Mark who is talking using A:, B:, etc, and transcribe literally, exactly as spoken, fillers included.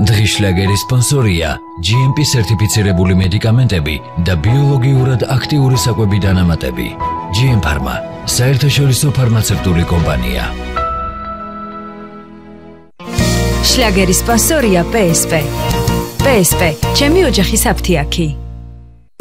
A: დღის შლაგერის სპონსორია ჯი ემ პი სერტიფიცირებული მედიკამენტები და ბიოლოგიურად აქტიური საკვები დანამატები. ჯი ემ Pharma, საერთაშორისო ფარმაცევტული კომპანია.
B: შლაგერის სპონსორია პე ეს პე. პე ეს პე, ჩემი ოჯახის აფთიაქი.